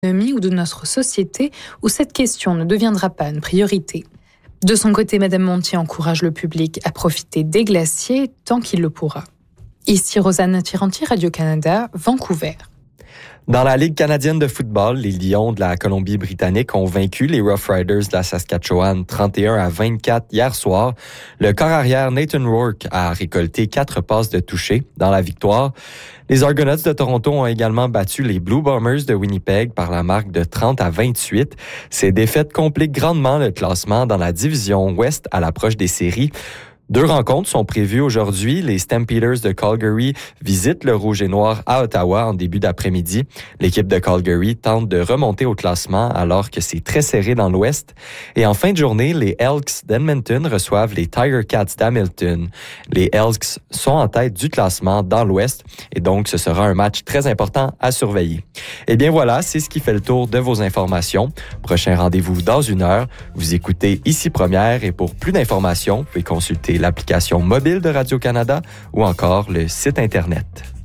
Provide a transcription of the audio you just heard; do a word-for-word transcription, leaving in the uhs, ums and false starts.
ou de notre société où cette question ne deviendra pas une priorité. De son côté, Madame Montier encourage le public à profiter des glaciers tant qu'il le pourra. Ici Rosanna Tiranti, Radio-Canada, Vancouver. Dans la Ligue canadienne de football, les Lions de la Colombie-Britannique ont vaincu les Rough Riders de la Saskatchewan trente et un à vingt-quatre hier soir. Le corps arrière Nathan Rourke a récolté quatre passes de toucher dans la victoire. Les Argonauts de Toronto ont également battu les Blue Bombers de Winnipeg par la marque de trente à vingt-huit. Ces défaites compliquent grandement le classement dans la division Ouest à l'approche des séries. Deux rencontres sont prévues aujourd'hui. Les Stampeders de Calgary visitent le Rouge et Noir à Ottawa en début d'après-midi. L'équipe de Calgary tente de remonter au classement alors que c'est très serré dans l'Ouest. Et en fin de journée, les Elks d'Edmonton reçoivent les Tiger Cats d'Hamilton. Les Elks sont en tête du classement dans l'Ouest et donc ce sera un match très important à surveiller. Et bien voilà, c'est ce qui fait le tour de vos informations. Prochain rendez-vous dans une heure. Vous écoutez Ici Première et pour plus d'informations, vous pouvez consulter l'application mobile de Radio-Canada ou encore le site Internet.